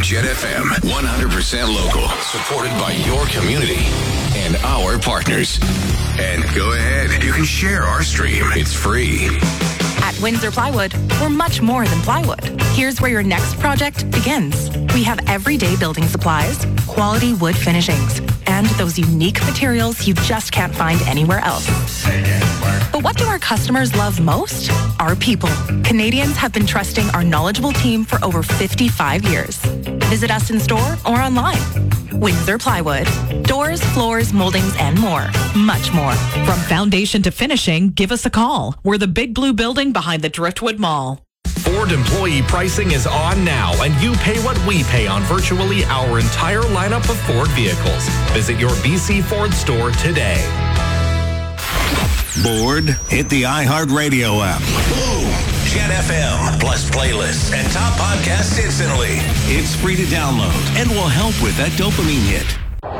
Jet FM, 100% local, supported by your community and our partners. And go ahead, you can share our stream. It's free. At Windsor Plywood, we're much more than plywood. Here's where your next project begins. We have everyday building supplies, quality wood finishings, and those unique materials you just can't find anywhere else. But what do our customers love most? Our people. Canadians have been trusting our knowledgeable team for over 55 years. Visit us in store or online. Windsor Plywood. Doors, floors, moldings, and more. Much more. From foundation to finishing, give us a call. We're the big blue building behind the Driftwood Mall. Ford employee pricing is on now, and you pay what we pay on virtually our entire lineup of Ford vehicles. Visit your BC Ford store today. Bored? Hit the iHeartRadio app. Boom! Jet FM, plus playlists and top podcasts instantly. It's free to download and will help with that dopamine hit.